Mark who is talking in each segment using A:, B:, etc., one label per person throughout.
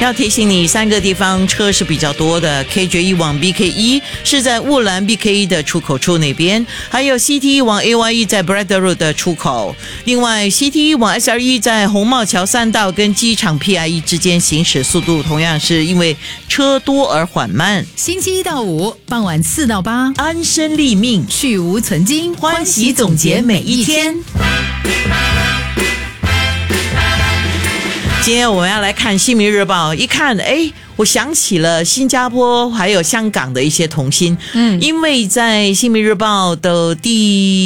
A: 要提醒你3个地方车是比较多的 ，KJ1 往 BK1 是在雾兰 BK1 的出口处那边，还有 CT1 往 AY1 在 Bradder Road 的出口。另外 CT1 往 SR1 在红帽桥3道跟机场 PI1 之间行驶速度同样是因为车多而缓慢。
B: 星期1到5傍晚4到8，
A: 安身立命，
B: 去无存菁，
A: 欢喜总结每一天。今天我们要来看《新民日报》，一看，我想起了新加坡还有香港的一些童星，因为在《新民日报》的第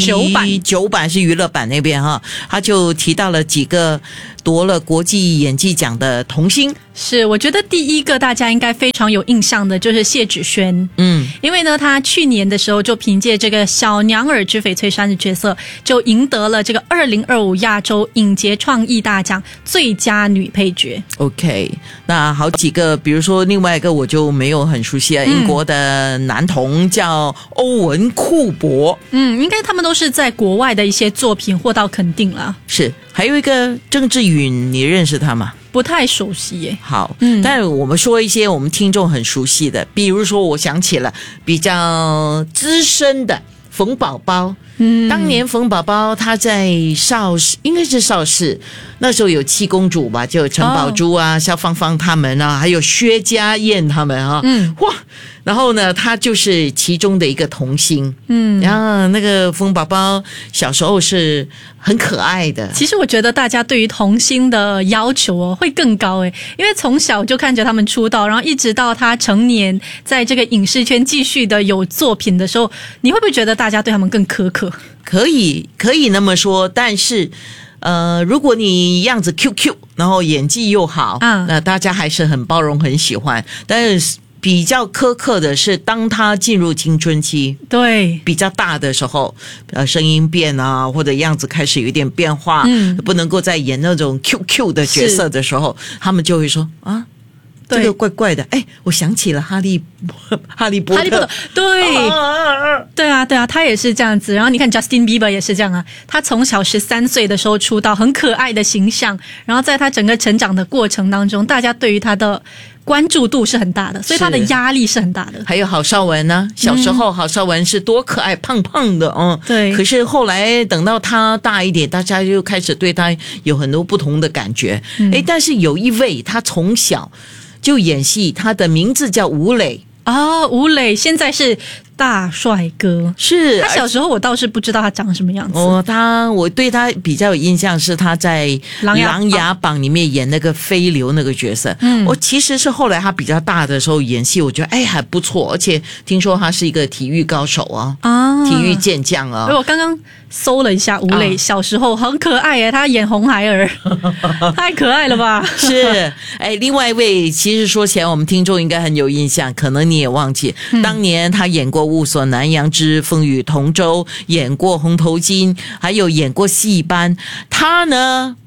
A: 9版是娱乐版那边哈，他就提到了几个夺了国际演技奖的童星。
C: 是，我觉得第一个大家应该非常有印象的就是谢芷萱，因为呢，她去年的时候就凭借这个小娘惹之翡翠山的角色，就赢得了这个2025亚洲影节创意大奖最佳女配角。
A: OK， 那好几个，比如说另外一个我就没有很熟悉了，英国的男童叫欧文库珀，
C: 应该他们都是在国外的一些作品获到肯定了。
A: 是，还有一个郑志允，你认识他吗？
C: 不太熟悉耶。
A: 好，但我们说一些我们听众很熟悉的，比如说我想起了比较资深的冯宝宝。当年冯宝宝他在邵氏，应该是邵氏，那时候有七公主吧，就有陈宝珠啊、萧芳芳他们啊，还有薛家燕他们啊，哇，然后呢，他就是其中的一个童星，然后那个冯宝宝小时候是很可爱的。
C: 其实我觉得大家对于童星的要求会更高因为从小就看着他们出道，然后一直到他成年，在这个影视圈继续的有作品的时候，你会不会觉得大家对他们更苛刻？
A: 可以那么说，但是如果你样子 QQ， 然后演技又好，那大家还是很包容很喜欢。但是比较苛刻的是当他进入青春期，对，比较大的时候，声音变啊，或者样子开始有一点变化，不能够再演那种 QQ 的角色的时候，他们就会说啊，这个怪怪的。我想起了哈利波特，
C: 对啊，他也是这样子。然后你看 Justin Bieber 也是这样啊，他从小13岁的时候出道，很可爱的形象，然后在他整个成长的过程当中，大家对于他的关注度是很大的，所以他的压力是很大的。
A: 还有郝邵文呢，小时候郝邵文是多可爱，胖胖的，对。可是后来等到他大一点，大家就开始对他有很多不同的感觉。但是有一位他从小就演戏，他的名字叫吴磊。
C: 吴磊现在是大帅哥，
A: 是
C: 他小时候我倒是不知道他长什么样子。
A: 我对他比较有印象是他在《琅琊榜》里面演那个飞流那个角色。我其实是后来他比较大的时候演戏，我觉得还不错，而且听说他是一个体育高手体育健将啊。
C: 我刚刚搜了一下吴磊小时候很可爱他演红孩儿太可爱了吧。
A: 是另外一位其实说起来我们听众应该很有印象，可能你也忘记，当年他演过《雾锁南阳之风雨同舟》，演过《红头巾》，还有演过戏班。他呢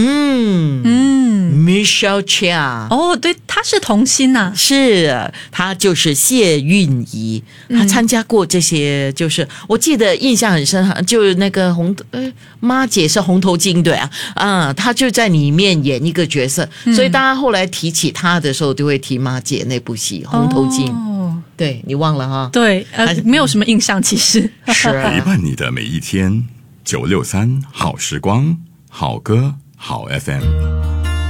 A: Michelle Chia，
C: 对，她是童星啊，
A: 是，她就是谢韵仪，她参加过这些，就是我记得印象很深，就是那个妈姐是红头巾，对啊，她就在里面演一个角色，所以大家后来提起她的时候，就会提妈姐那部戏《红头巾》。对，你忘了哈？
C: 对，没有什么印象，其实
A: 是
D: 陪伴你的每一天，963好时光，好歌好 FM。